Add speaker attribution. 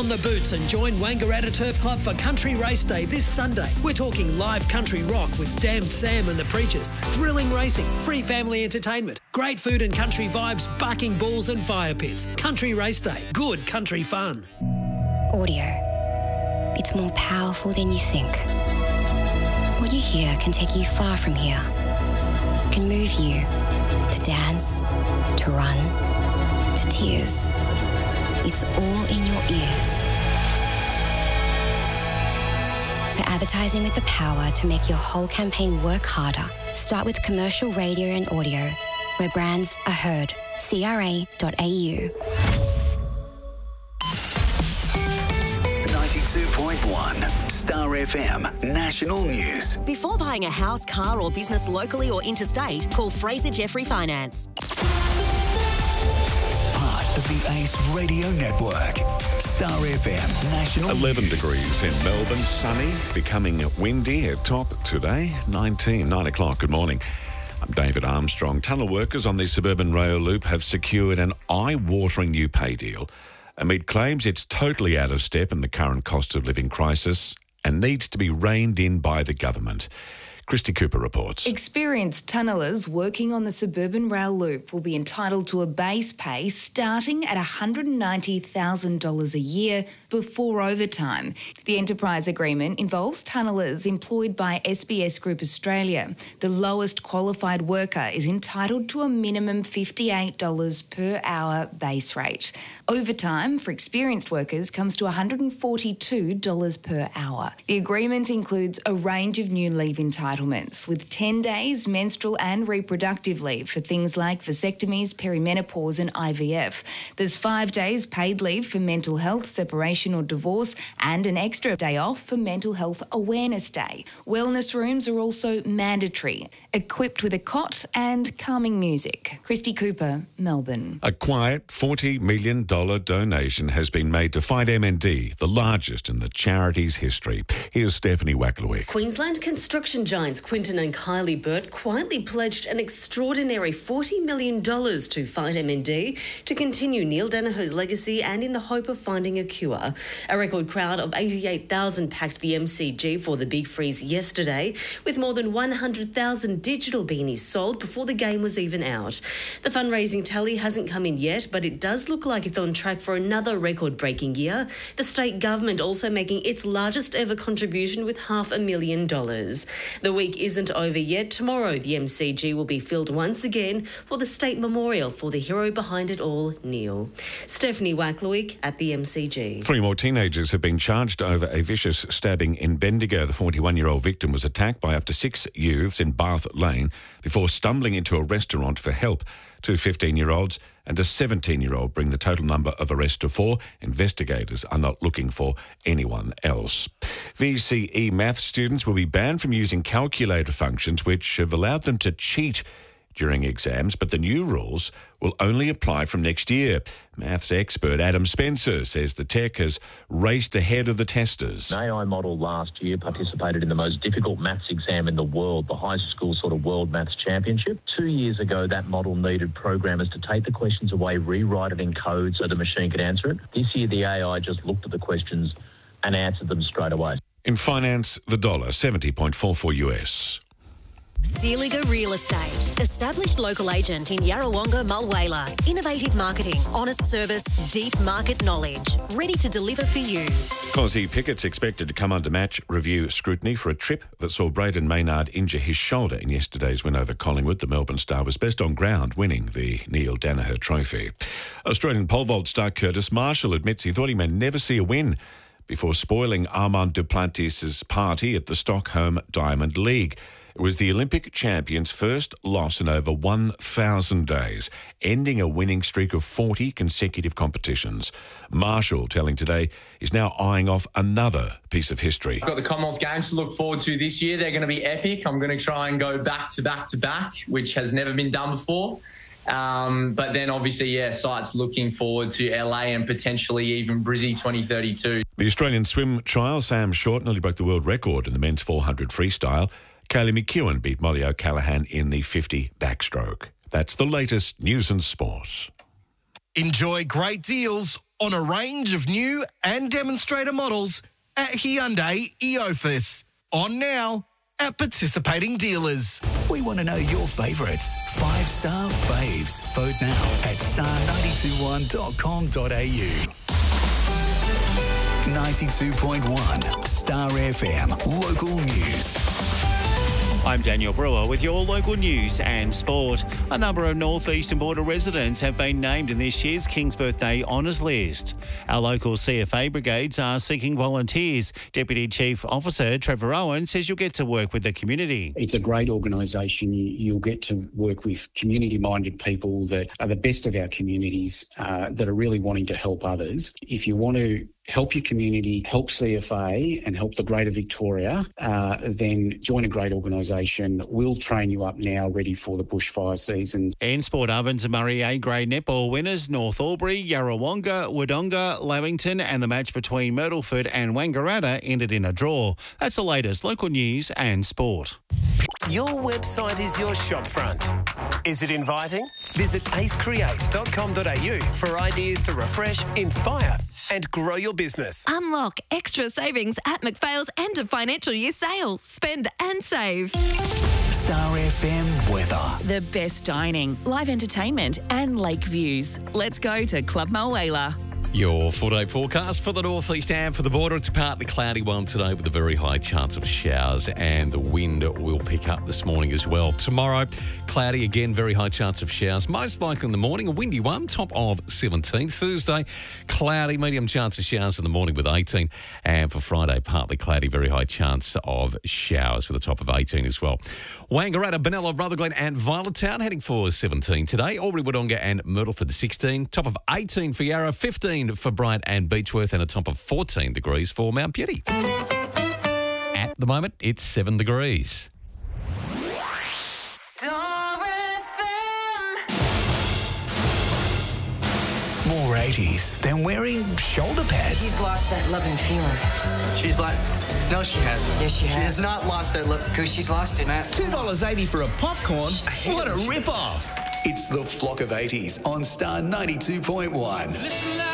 Speaker 1: on the boots and join Wangaratta Turf Club for Country Race Day this Sunday. We're talking live country rock with Damned Sam and the Preachers, thrilling racing, free family entertainment, great food and country vibes, bucking bulls and fire pits. Country Race Day, good country fun.
Speaker 2: Audio. It's more powerful than you think. What you hear can take you far from here. It can move you to dance, to run, to tears. It's all in your ears. For advertising with the power to make your whole campaign work harder, start with commercial radio and audio, where brands are heard. CRA.au.
Speaker 3: 92.1 Star FM National News.
Speaker 4: Before buying a house, car or business locally or interstate, call Fraser Jeffrey Finance.
Speaker 3: Part of the Ace Radio Network. Star FM National
Speaker 5: 11
Speaker 3: News.
Speaker 5: degrees in Melbourne, sunny, becoming windy at top today, 9 o'clock. Good morning. I'm David Armstrong. Tunnel workers on the suburban rail loop have secured an eye-watering new pay deal amid claims it's totally out of step in the current cost of living crisis and needs to be reined in by the government. Christy Cooper reports.
Speaker 6: Experienced tunnellers working on the suburban rail loop will be entitled to a base pay starting at $190,000 a year before overtime. The enterprise agreement involves tunnellers employed by SBS Group Australia. The lowest qualified worker is entitled to a minimum $58 per hour base rate. Overtime for experienced workers comes to $142 per hour. The agreement includes a range of new leave entitlements, with 10 days menstrual and reproductive leave for things like vasectomies, perimenopause and IVF. There's 5 days paid leave for mental health, separation or divorce, and an extra day off for Mental Health Awareness Day. Wellness rooms are also mandatory, equipped with a cot and calming music. Christy Cooper, Melbourne.
Speaker 5: A quiet $40 million donation has been made to FightMND, the largest in the charity's history. Here's Stephanie Wacklewick.
Speaker 7: Queensland construction giants Quinton and Kylie Burt quietly pledged an extraordinary $40 million to FightMND to continue Neil Danaher's legacy and in the hope of finding a cure. A record crowd of 88,000 packed the MCG for the Big Freeze yesterday, with more than 100,000 digital beanies sold before the game was even out. The fundraising tally hasn't come in yet, but it does look like it's on track for another record-breaking year. The state government also making its largest ever contribution with $500,000. The week isn't over yet. Tomorrow, the MCG will be filled once again for the state memorial for the hero behind it all, Neil. Stephanie Wacklewick at the MCG.
Speaker 5: 3 more teenagers have been charged over a vicious stabbing in Bendigo. The 41-year-old victim was attacked by up to 6 youths in Bath Lane before stumbling into a restaurant for help. 2 15-year-olds and a 17-year-old bring the total number of arrests to 4. Investigators are not looking for anyone else. VCE math students will be banned from using calculator functions which have allowed them to cheat during exams, but the new rules will only apply from next year. Maths expert Adam Spencer says the tech has raced ahead of the testers.
Speaker 8: An AI model last year participated in the most difficult maths exam in the world, the high school sort of World Maths Championship. 2 years ago, that model needed programmers to take the questions away, rewrite it in code so the machine could answer it. This year, the AI just looked at the questions and answered them straight away.
Speaker 5: In finance, the dollar, 70.44 US.
Speaker 4: Sealiga Real Estate. Established local agent in Yarrawonga, Mulwala. Innovative marketing, honest service, deep market knowledge. Ready to deliver for you.
Speaker 5: Cosy Pickett's expected to come under match review scrutiny for a trip that saw Braden Maynard injure his shoulder in yesterday's win over Collingwood. The Melbourne star was best on ground, winning the Neil Danaher Trophy. Australian pole vault star Curtis Marshall admits he thought he may never see a win before spoiling Armand Duplantis' party at the Stockholm Diamond League. It was the Olympic champion's first loss in over 1,000 days, ending a winning streak of 40 consecutive competitions. Marshall telling Today he's now eyeing off another piece of history.
Speaker 9: I've got the Commonwealth Games to look forward to this year. They're going to be epic. I'm going to try and go back to back to back, which has never been done before. But then obviously, sites looking forward to LA and potentially even Brizzy 2032.
Speaker 5: The Australian swim trial, Sam Short nearly broke the world record in the men's 400 freestyle. Kaylee McEwen beat Molly O'Callaghan in the 50 backstroke. That's the latest news and sport.
Speaker 10: Enjoy great deals on a range of new and demonstrator models at Hyundai Eofus. On now at participating dealers.
Speaker 3: We want to know your favourites. 5-star faves. Vote now at star921.com.au. 92.1 Star FM Local News.
Speaker 11: I'm Daniel Brewer with your local news and sport. A number of northeastern border residents have been named in this year's King's Birthday Honours List. Our local CFA brigades are seeking volunteers. Deputy Chief Officer Trevor Owen says you'll get to work with the community.
Speaker 12: It's a great organisation. You'll get to work with community-minded people that are the best of our communities, that are really wanting to help others. If you want to help your community, help CFA and help the Greater Victoria, then join a great organisation. We'll train you up now, ready for the bushfire season.
Speaker 11: In sport, Ovens and Murray A-grade netball winners, North Albury, Yarrawonga, Wodonga, Lavington and the match between Myrtleford and Wangaratta ended in a draw. That's the latest local news and sport.
Speaker 13: Your website is your shopfront. Is it inviting? Visit acecreate.com.au for ideas to refresh, inspire and grow your business.
Speaker 14: Unlock extra savings at McPhail's end of financial year sale. Spend and save.
Speaker 3: Star FM weather.
Speaker 15: The best dining, live entertainment and lake views. Let's go to Club Mulwala.
Speaker 16: Your 4-day forecast for the northeast and for the border. It's a partly cloudy one today with a very high chance of showers, and the wind will pick up this morning as well. Tomorrow, cloudy again, very high chance of showers, most likely in the morning, a windy one, top of 17. Thursday, cloudy, medium chance of showers in the morning with 18. And for Friday, partly cloudy, very high chance of showers with a top of 18 as well. Wangaratta, Benalla, Rutherglen and Violettown heading for 17 today. Albury, Wodonga and Myrtleford 16. Top of 18 for Yarra, 15 for Bryant and Beechworth and a top of 14 degrees for Mount Beauty. At the moment, it's 7 degrees.
Speaker 3: More 80s than wearing shoulder pads.
Speaker 17: She's lost that loving feeling.
Speaker 18: She's like, no, she hasn't.
Speaker 17: Yes, she has.
Speaker 18: She has not lost that love.
Speaker 17: Because she's lost it, Matt.
Speaker 3: $2.80 for a popcorn? What a rip-off. It's the Flock of 80s on Star 92.1.